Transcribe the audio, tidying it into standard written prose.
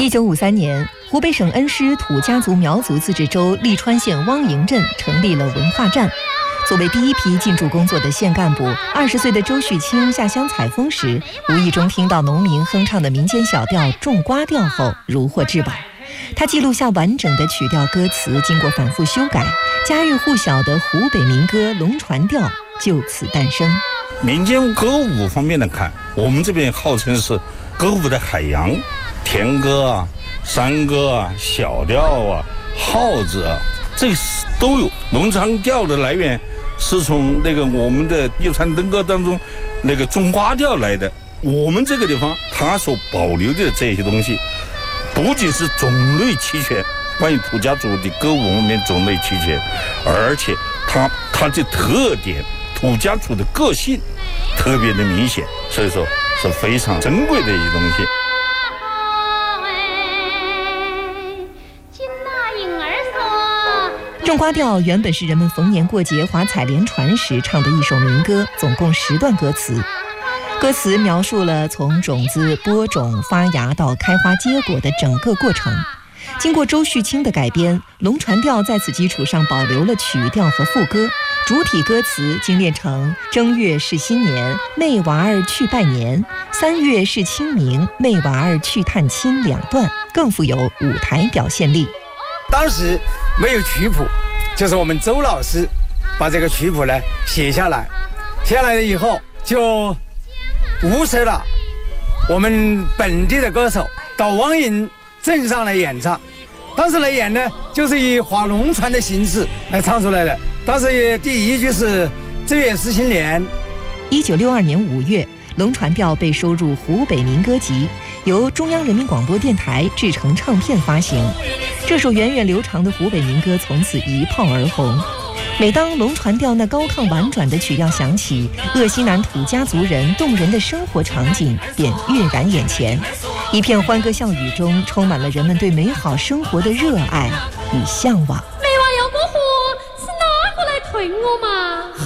1953年，湖北省恩施土家族苗族自治州利川县汪营镇成立了文化站。作为第一批进驻工作的县干部，20岁的周旭清下乡采风时，无意中听到农民哼唱的民间小调《种瓜调》后，如获至宝。他记录下完整的曲调歌词，经过反复修改，家喻户晓的湖北民歌《龙船调》就此诞生。 民间歌舞方面来看，我们这边号称是歌舞的海洋，田歌啊、山歌啊、小调啊、号子啊，这都有。龙船调的来源是从那个我们的叶川灯歌当中那个种瓜调来的。我们这个地方它所保留的这些东西，不仅是种类齐全，关于土家族的歌舞方面种类齐全，而且它的特点，土家族的个性特别的明显，所以说是非常珍贵的一些东西。 种瓜调原本是人们逢年过节划采莲船时唱的一首民歌，总共10段歌词。歌词描述了从种子播种发芽到开花结果的整个过程。经过周旭清的改编，龙船调在此基础上保留了曲调和副歌，主体歌词精炼成正月是新年，妹娃儿去拜年；3月是清明，妹娃儿去探亲2段，更富有舞台表现力。 当时没有曲谱，就是我们周老师把这个曲谱呢写下来了以后，就物色了我们本地的歌手到汪营镇上来演唱。当时来演呢，就是以划龙船的形式来唱出来的。当时第一句是正月是新年。 1962年5月，龙船调被收入湖北民歌集，由中央人民广播电台制成唱片发行。这首源远流长的湖北民歌从此一炮而红。每当龙船调那高亢婉转的曲调响起，鄂西南土家族人动人的生活场景便跃然眼前。一片欢歌笑语中，充满了人们对美好生活的热爱与向往。 没娃要过河，是哪个来推我嘛？